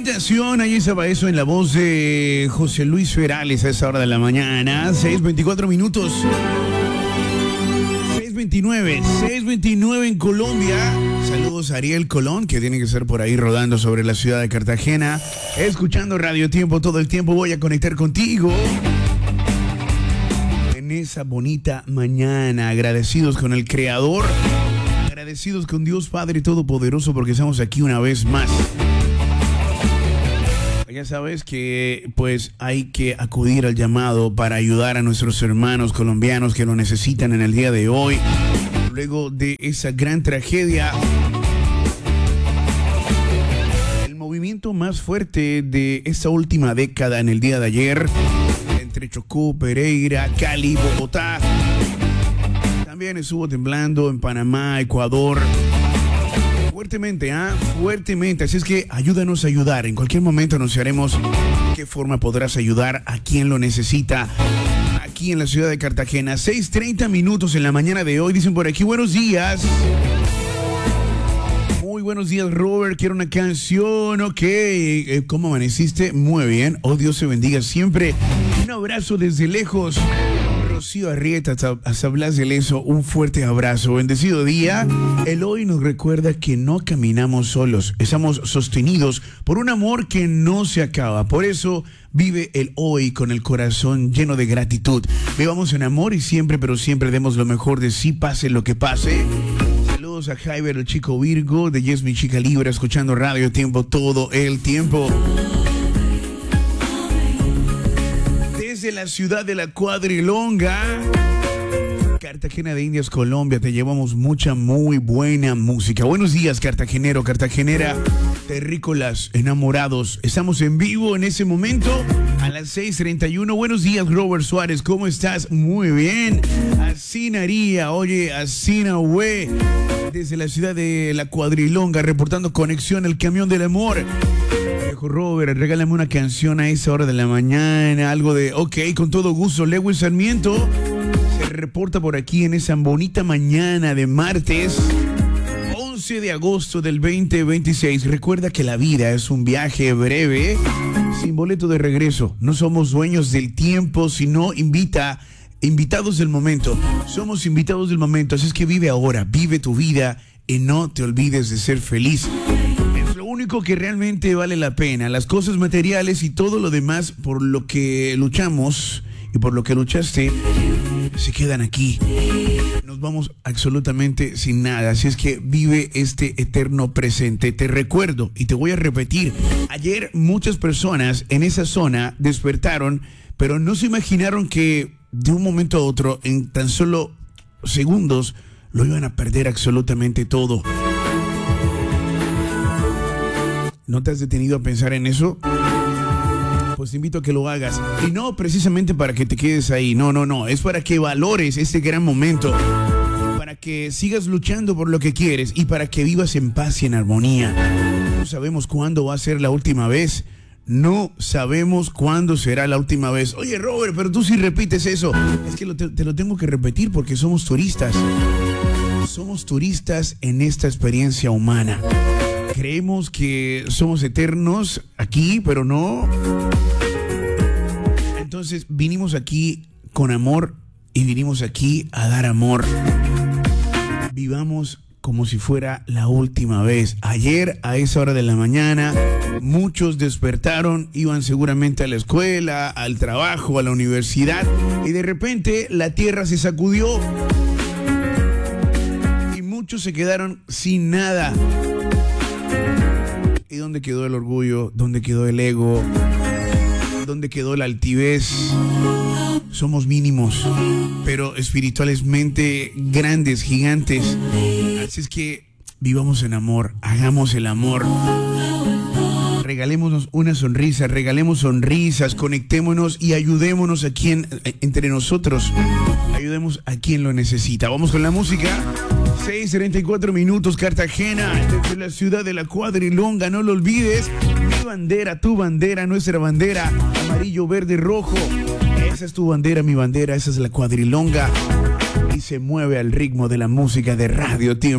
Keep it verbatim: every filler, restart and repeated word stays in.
Tentación, ahí estaba eso en la voz de José Luis Perales a esa hora de la mañana, seis veinticuatro minutos. seis veintinueve, seis veintinueve en Colombia. Saludos a Ariel Colón, que tiene que estar por ahí rodando sobre la ciudad de Cartagena, escuchando Radio Tiempo todo el tiempo. Voy a conectar contigo en esa bonita mañana, agradecidos con el Creador, agradecidos con Dios Padre Todopoderoso porque estamos aquí una vez más. Ya sabes que pues hay que acudir al llamado para ayudar a nuestros hermanos colombianos que lo necesitan en el día de hoy, luego de esa gran tragedia. El movimiento más fuerte de esta última década en el día de ayer, entre Chocó, Pereira, Cali, Bogotá. También estuvo temblando en Panamá, Ecuador. Fuertemente, ¿ah? ¿eh? Fuertemente. Así es que ayúdanos a ayudar. En cualquier momento anunciaremos de qué forma podrás ayudar a quien lo necesita aquí en la ciudad de Cartagena. seis treinta minutos en la mañana de hoy. Dicen por aquí, buenos días. Muy buenos días, Robert. Quiero una canción. Ok. ¿Cómo amaneciste? Muy bien. Oh, Dios se bendiga siempre. Un abrazo desde lejos. Rocío Arrieta, hasta Blas de Lezo, un fuerte abrazo. Bendecido día. El hoy nos recuerda que no caminamos solos, estamos sostenidos por un amor que no se acaba. Por eso vive el hoy con el corazón lleno de gratitud. Vivamos en amor y siempre, pero siempre demos lo mejor de sí, pase lo que pase. Saludos a Jaiber, el chico Virgo, de Yes, mi chica Libra, escuchando Radio Tiempo todo el tiempo. De la ciudad de la Cuadrilonga, Cartagena de Indias, Colombia, te llevamos mucha muy buena música. Buenos días, cartagenero, cartagenera, terrícolas, enamorados. Estamos en vivo en ese momento a las seis treinta y uno. Buenos días, Robert Suárez, ¿cómo estás? Muy bien. Asinaría, oye, Asinahue, desde la ciudad de la Cuadrilonga, reportando conexión, el camión del amor. Robert, regálame una canción a esa hora de la mañana, algo de, ok, con todo gusto. Lewis Sarmiento se reporta por aquí en esa bonita mañana de martes once de agosto del veinte veintiséis. Recuerda que la vida es un viaje breve sin boleto de regreso. No somos dueños del tiempo, sino invita, invitados del momento. Somos invitados del momento, así es que vive ahora, vive tu vida y no te olvides de ser feliz. Lo único que realmente vale la pena, las cosas materiales y todo lo demás por lo que luchamos y por lo que luchaste, se quedan aquí. Nos vamos absolutamente sin nada, así es que vive este eterno presente. Te recuerdo y te voy a repetir, ayer muchas personas en esa zona despertaron, pero no se imaginaron que de un momento a otro, en tan solo segundos, lo iban a perder absolutamente todo. ¿No te has detenido a pensar en eso? Pues te invito a que lo hagas. Y no precisamente para que te quedes ahí. No, no, no. Es para que valores este gran momento. Para que sigas luchando por lo que quieres. Y para que vivas en paz y en armonía. No sabemos cuándo va a ser la última vez. No sabemos cuándo será la última vez. Oye, Robert, pero tú sí repites eso. Es que lo te, te lo tengo que repetir porque somos turistas. Somos turistas en esta experiencia humana. Creemos que somos eternos aquí, pero no. Entonces vinimos aquí con amor y vinimos aquí a dar amor. Vivamos como si fuera la última vez. Ayer a esa hora de la mañana muchos despertaron, iban seguramente a la escuela, al trabajo, a la universidad y de repente la tierra se sacudió y muchos se quedaron sin nada. ¿Y dónde quedó el orgullo? ¿Dónde quedó el ego? ¿Dónde quedó la altivez? Somos mínimos, pero espiritualmente grandes, gigantes. Así es que vivamos en amor, hagamos el amor. Regalémonos una sonrisa, regalemos sonrisas, conectémonos y ayudémonos a quien, entre nosotros, ayudemos a quien lo necesita. Vamos con la música. seis treinta y cuatro minutos, Cartagena, desde la ciudad de la Cuadrilonga, no lo olvides, mi bandera, tu bandera, nuestra bandera, amarillo, verde, rojo, esa es tu bandera, mi bandera, esa es la Cuadrilonga, y se mueve al ritmo de la música de Radio Tiempo.